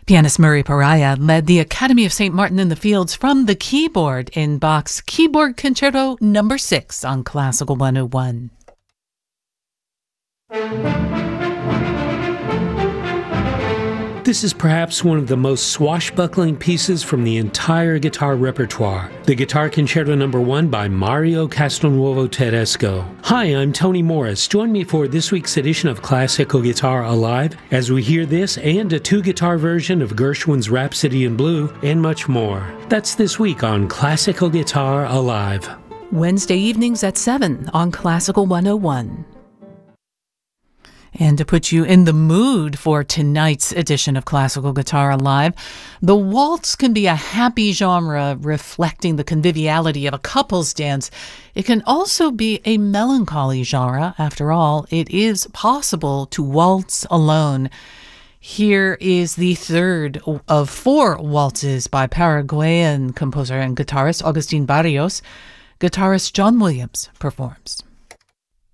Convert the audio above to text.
Pianist Murray Pariah led the Academy of St. Martin in the Fields from the keyboard in Bach's Keyboard Concerto No. 6 on Classical 101. This is perhaps one of the most swashbuckling pieces from the entire guitar repertoire, the Guitar Concerto No. 1 by Mario Castelnuovo Tedesco. Hi, I'm Tony Morris. Join me for this week's edition of Classical Guitar Alive as we hear this and a two-guitar version of Gershwin's Rhapsody in Blue and much more. That's this week on Classical Guitar Alive. Wednesday evenings at 7 on Classical 101. And to put you in the mood for tonight's edition of Classical Guitar Alive, the waltz can be a happy genre reflecting the conviviality of a couple's dance. It can also be a melancholy genre. After all, it is possible to waltz alone. Here is the third of 4 waltzes by Paraguayan composer and guitarist Agustin Barrios. Guitarist John Williams performs.